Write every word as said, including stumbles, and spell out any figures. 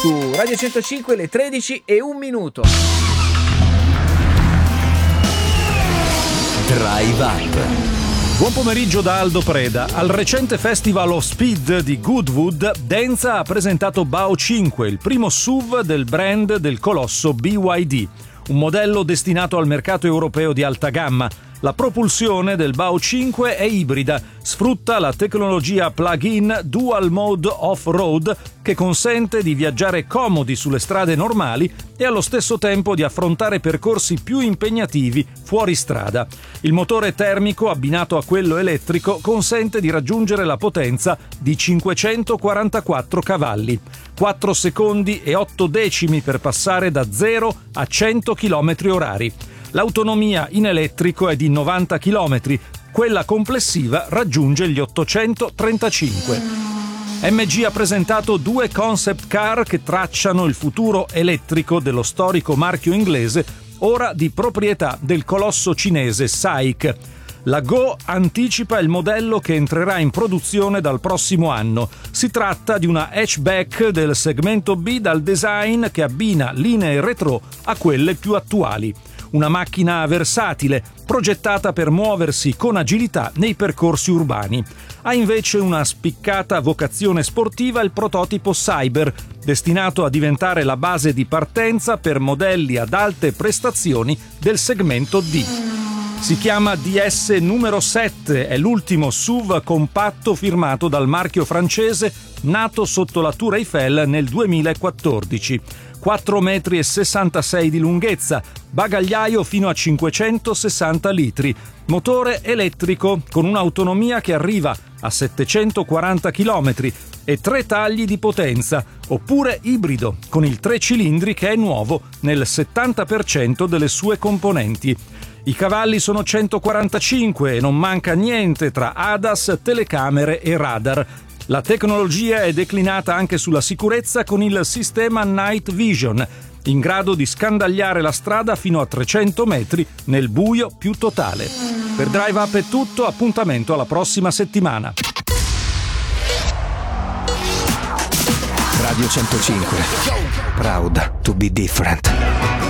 Su Radio centocinque le tredici e un minuto. Drive Up. Buon pomeriggio da Aldo Preda. Al recente Festival of Speed di Goodwood, Denza ha presentato Bao cinque, il primo S U V del brand del colosso B Y D, un modello destinato al mercato europeo di alta gamma. La propulsione del Bao cinque è ibrida, sfrutta la tecnologia plug-in Dual Mode Off-Road che consente di viaggiare comodi sulle strade normali e allo stesso tempo di affrontare percorsi più impegnativi fuori strada. Il motore termico abbinato a quello elettrico consente di raggiungere la potenza di cinquecentoquarantaquattro cavalli, quattro secondi e otto decimi per passare da zero a cento chilometri orari. L'autonomia in elettrico è di novanta chilometri, quella complessiva raggiunge gli ottocentotrentacinque. M G ha presentato due concept car che tracciano il futuro elettrico dello storico marchio inglese, ora di proprietà del colosso cinese S A I C. La Go anticipa il modello che entrerà in produzione dal prossimo anno. Si tratta di una hatchback del segmento B dal design che abbina linee retro a quelle più attuali. Una macchina versatile, progettata per muoversi con agilità nei percorsi urbani. Ha invece una spiccata vocazione sportiva il prototipo Cyber, destinato a diventare la base di partenza per modelli ad alte prestazioni del segmento D. Si chiama D S numero sette, è l'ultimo S U V compatto firmato dal marchio francese nato sotto la Tour Eiffel nel duemilaquattordici. quattro metri e sessantasei di lunghezza, bagagliaio fino a cinquecentosessanta litri, motore elettrico con un'autonomia che arriva a settecentoquaranta chilometri e tre tagli di potenza, oppure ibrido con il tre cilindri che è nuovo nel settanta per cento delle sue componenti. I cavalli sono centoquarantacinque e non manca niente tra A D A S, telecamere e radar. La tecnologia è declinata anche sulla sicurezza con il sistema Night Vision, in grado di scandagliare la strada fino a trecento metri nel buio più totale. Per Drive Up è tutto, appuntamento alla prossima settimana. Radio centocinque. Proud to be different.